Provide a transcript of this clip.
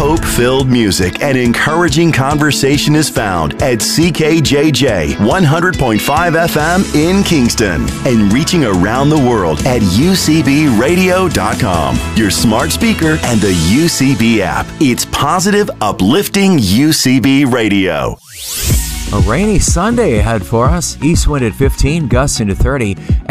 Hope-filled music and encouraging conversation is found at CKJJ 100.5 FM in Kingston and reaching around the world at UCBradio.com, your smart speaker, and the UCB app. It's positive, uplifting UCB Radio. A rainy Sunday ahead for us. East wind at 15, gusts into 30.